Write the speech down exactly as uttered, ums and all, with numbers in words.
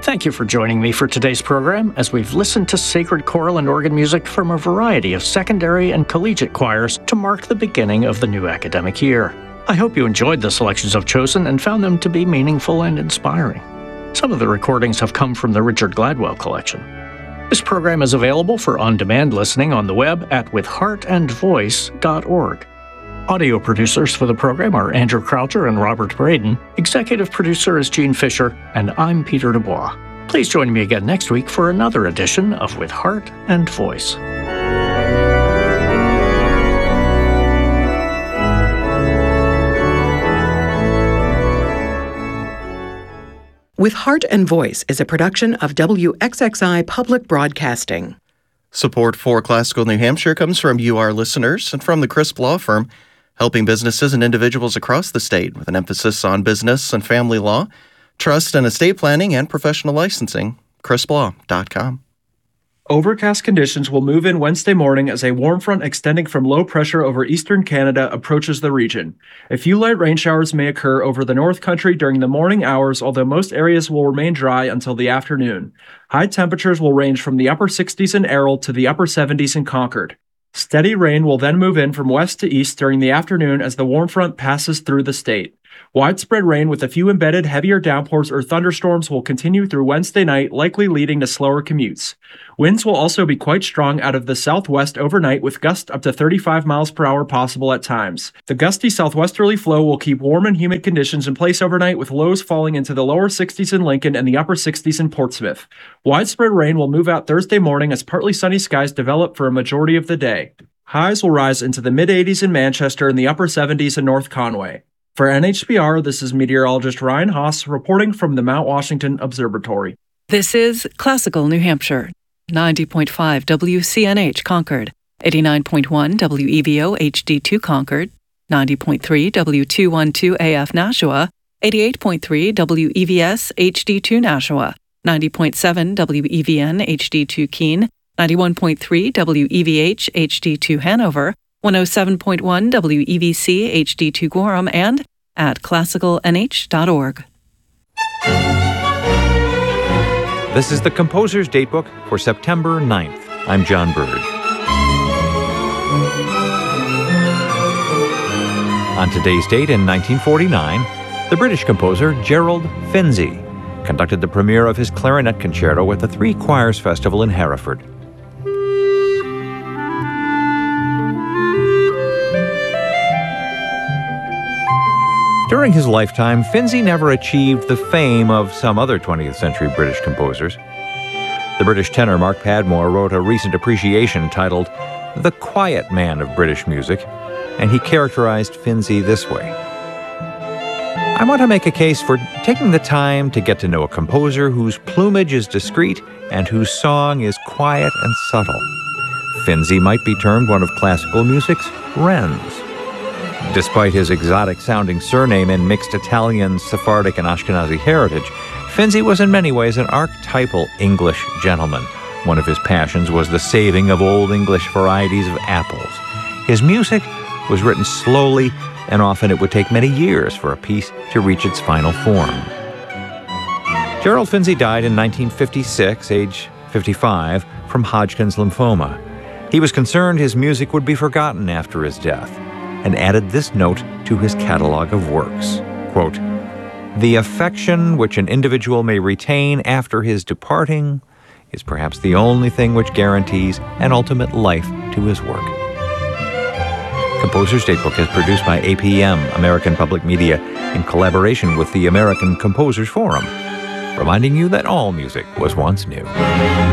Thank you for joining me for today's program as we've listened to sacred choral and organ music from a variety of secondary and collegiate choirs to mark the beginning of the new academic year. I hope you enjoyed the selections I've chosen and found them to be meaningful and inspiring. Some of the recordings have come from the Richard Gladwell collection. This program is available for on-demand listening on the web at with heart and voice dot org. Audio producers for the program are Andrew Croucher and Robert Braden. Executive producer is Gene Fisher, and I'm Peter Dubois. Please join me again next week for another edition of With Heart and Voice. With Heart and Voice is a production of W X X I Public Broadcasting. Support for Classical New Hampshire comes from you, our listeners, and from the Crisp Law Firm, helping businesses and individuals across the state with an emphasis on business and family law, trust and estate planning, and professional licensing. crisp law dot com. Overcast conditions will move in Wednesday morning as a warm front extending from low pressure over eastern Canada approaches the region. A few light rain showers may occur over the North Country during the morning hours, although most areas will remain dry until the afternoon. High temperatures will range from the upper sixties in Errol to the upper seventies in Concord. Steady rain will then move in from west to east during the afternoon as the warm front passes through the state. Widespread rain with a few embedded heavier downpours or thunderstorms will continue through Wednesday night, likely leading to slower commutes. Winds will also be quite strong out of the southwest overnight, with gusts up to thirty-five miles per hour possible at times. The gusty southwesterly flow will keep warm and humid conditions in place overnight, with lows falling into the lower sixties in Lincoln and the upper sixties in Portsmouth. Widespread rain will move out Thursday morning as partly sunny skies develop for a majority of the day. Highs will rise into the mid-eighties in Manchester and the upper seventies in North Conway. For N H P R, this is meteorologist Ryan Haas reporting from the Mount Washington Observatory. This is Classical New Hampshire, ninety point five W C N H Concord, eighty-nine point one W E V O H D two Concord, ninety point three W two twelve A F Nashua, eighty-eight point three W E V S H D two Nashua, ninety point seven W E V N H D two Keene, ninety-one point three W E V H H D two Hanover, one oh seven point one W E V C H D two Gorham, and at classical n h dot org. This is the Composer's Datebook for September ninth. I'm John Bird. On today's date in nineteen forty-nine, the British composer Gerald Finzi conducted the premiere of his clarinet concerto at the Three Choirs Festival in Hereford. During his lifetime, Finzi never achieved the fame of some other twentieth century British composers. The British tenor Mark Padmore wrote a recent appreciation titled "The Quiet Man of British Music," and he characterized Finzi this way. I want to make a case for taking the time to get to know a composer whose plumage is discreet and whose song is quiet and subtle. Finzi might be termed one of classical music's wrens. Despite his exotic-sounding surname and mixed Italian, Sephardic, and Ashkenazi heritage, Finzi was in many ways an archetypal English gentleman. One of his passions was the saving of Old English varieties of apples. His music was written slowly, and often it would take many years for a piece to reach its final form. Gerald Finzi died in nineteen fifty-six, age fifty-five, from Hodgkin's lymphoma. He was concerned his music would be forgotten after his death, and added this note to his catalog of works, quote, "The affection which an individual may retain after his departing is perhaps the only thing which guarantees an ultimate life to his work." Composer's Datebook is produced by A P M, American Public Media, in collaboration with the American Composers Forum, reminding you that all music was once new.